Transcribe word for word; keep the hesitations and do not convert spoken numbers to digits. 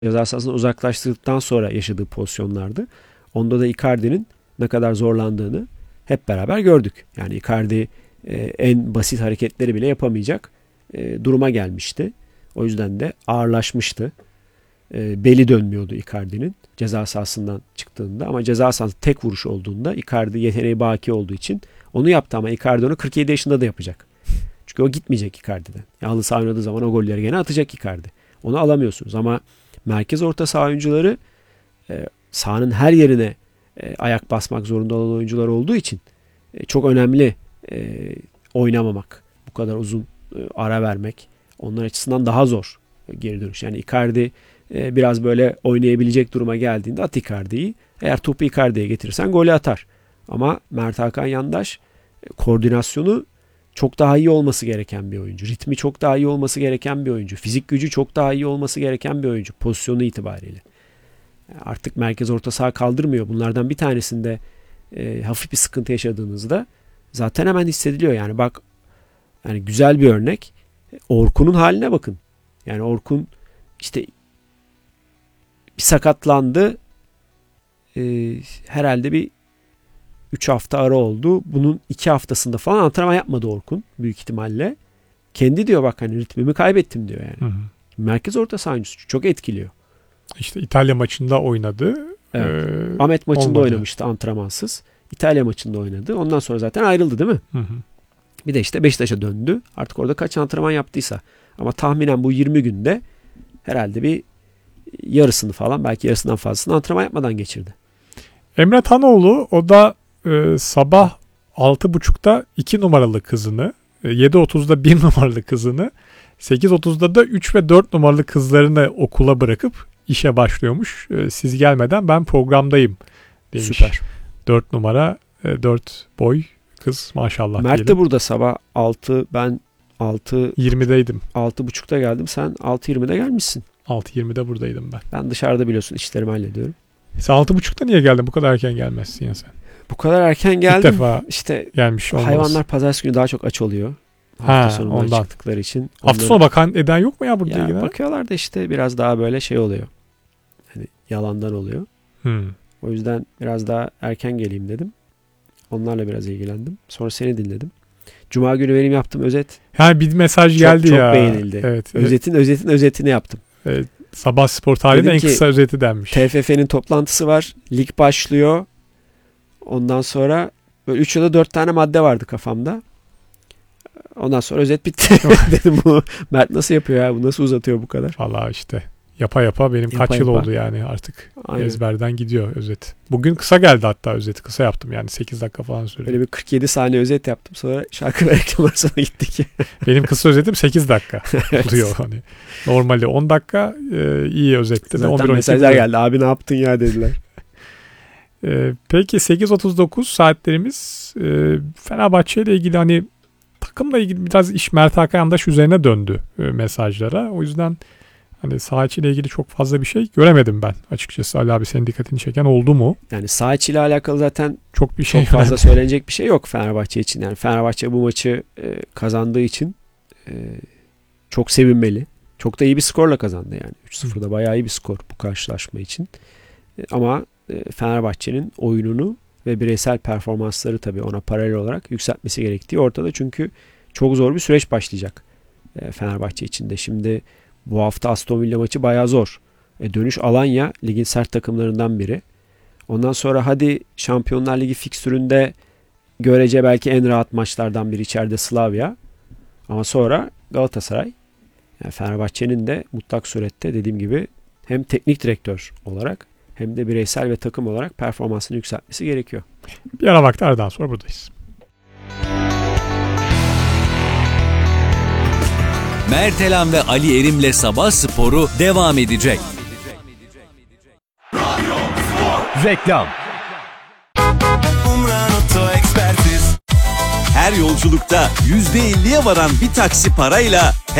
ceza sahasından uzaklaştırdıktan sonra yaşadığı pozisyonlardı. Onda da Icardi'nin ne kadar zorlandığını hep beraber gördük. Yani Icardi e, en basit hareketleri bile yapamayacak e, duruma gelmişti. O yüzden de ağırlaşmıştı. E, beli dönmüyordu Icardi'nin ceza sahasından çıktığında, ama ceza sahası tek vuruş olduğunda Icardi yeteneği baki olduğu için onu yaptı, ama Icardi onu kırk yedi yaşında da yapacak. Çünkü o gitmeyecek Icardi'den. Halı saha oynadığı zaman o golleri gene atacak Icardi. Onu alamıyorsunuz, ama merkez orta saha oyuncuları e, sahanın her yerine e, ayak basmak zorunda olan oyuncular olduğu için e, çok önemli e, oynamamak, bu kadar uzun e, ara vermek onlar açısından daha zor e, geri dönüş. Yani Icardi e, biraz böyle oynayabilecek duruma geldiğinde at Icardi'yi. Eğer topu Icardi'ye getirirsen golü atar. Ama Mert Hakan Yandaş e, koordinasyonu çok daha iyi olması gereken bir oyuncu. Ritmi çok daha iyi olması gereken bir oyuncu. Fizik gücü çok daha iyi olması gereken bir oyuncu. Pozisyonu itibariyle. Artık merkez orta saha kaldırmıyor. Bunlardan bir tanesinde e, hafif bir sıkıntı yaşadığınızda zaten hemen hissediliyor. Yani bak, yani güzel bir örnek. Orkun'un haline bakın. Yani Orkun işte bir sakatlandı. E, herhalde bir üç hafta ara oldu. Bunun iki haftasında falan antrenman yapmadı Orkun büyük ihtimalle. Kendi diyor bak, hani ritmimi kaybettim diyor yani. Hı hı. Merkez orta saha oyuncusu çok etkiliyor. İşte İtalya maçında oynadı. Evet. Ee, Ahmet maçında olmadı. Oynamıştı antrenmansız. İtalya maçında oynadı. Ondan sonra zaten ayrıldı değil mi? Hı hı. Bir de işte Beşiktaş'a döndü. Artık orada kaç antrenman yaptıysa. Ama tahminen bu yirmi günde herhalde bir yarısını falan, belki yarısından fazlasını antrenman yapmadan geçirdi. Emre Tanoğlu, o da e, sabah altı buçukta iki numaralı kızını, e, yedi otuzda bir numaralı kızını, sekiz otuzda da üç ve dört numaralı kızlarını okula bırakıp işe başlıyormuş. E, siz gelmeden ben programdayım demiş. Süper. dört numara, e, dört boy kız maşallah. Mert diyelim. de burada sabah altı, ben altı yirmideydim. altı buçukta geldim. Sen altı yirmide gelmişsin. altı yirmide buradaydım ben. Ben dışarıda biliyorsun işlerimi hallediyorum. Sen altı buçukta niye geldin? Bu kadar erken gelmezsin ya sen. Bu kadar erken geldim. İlk defa işte gelmiş olmaz. Hayvanlar pazartesi günü daha çok aç oluyor. Ha, hafta sonundan ondan çıktıkları için. Hafta sonu bakan eden yok mu ya burada? Ya bakıyorlar da işte biraz daha böyle şey oluyor. Hani yalandan oluyor. Hmm. O yüzden biraz daha erken geleyim dedim. Onlarla biraz ilgilendim. Sonra seni dinledim. Cuma günü benim yaptığım özet. Yani bir mesaj çok, geldi çok ya. Çok beğenildi. Evet. Özetin özetin özetini yaptım. Evet. Sabah spor tarihinin en kısa özeti denmiş. T F F'nin toplantısı var. Lig başlıyor. Ondan sonra böyle üç ya da dört tane madde vardı kafamda. Ondan sonra özet bitti. Dedim bu Mert nasıl yapıyor ya? Bu nasıl uzatıyor bu kadar? Vallahi işte yapa yapa benim yapa kaç yıl yapa. oldu yani artık. Aynen. Ezberden gidiyor özet. Bugün kısa geldi, hatta özeti kısa yaptım yani sekiz dakika falan sürdü. Böyle bir kırk yedi saniye özet yaptım. Sonra şarkı ve reklam arasına gittik. Benim kısa özetim sekiz dakika oluyor hani. Normalde on dakika e, iyi özetti. Zaten mesajlar geldi. Abi ne yaptın ya dediler. e, peki sekiz otuz dokuz saatlerimiz e, Fenerbahçe ile ilgili, hani takımla ilgili biraz iş Mert Hakan Yandaş üzerine döndü e, mesajlara. O yüzden hani saha içi ile ilgili çok fazla bir şey göremedim ben açıkçası. Ali abi, senin dikkatini çeken oldu mu? Yani saha içi ile alakalı zaten çok bir şey çok fazla söylenecek bir şey yok Fenerbahçe için. Yani Fenerbahçe bu maçı e, kazandığı için e, çok sevinmeli. Çok da iyi bir skorla kazandı yani. üç sıfırda bayağı iyi bir skor bu karşılaşma için. E, ama e, Fenerbahçe'nin oyununu ve bireysel performansları tabii ona paralel olarak yükseltmesi gerektiği ortada. Çünkü çok zor bir süreç başlayacak e, Fenerbahçe için de. Şimdi bu hafta Aston Villa maçı bayağı zor. E, dönüş Alanya ligin sert takımlarından biri. Ondan sonra hadi Şampiyonlar Ligi fikstüründe görece belki en rahat maçlardan biri içeride Slavia. Ama sonra Galatasaray. Yani Fenerbahçe'nin de mutlak surette dediğim gibi hem teknik direktör olarak hem de bireysel ve takım olarak performansını yükseltmesi gerekiyor. Bir ara vakti, aradan sonra buradayız. Mert Elan ve Ali Erim'le Sabah Sporu devam edecek. Reklam. Her yolculukta yüzde elliye varan bir taksi parayla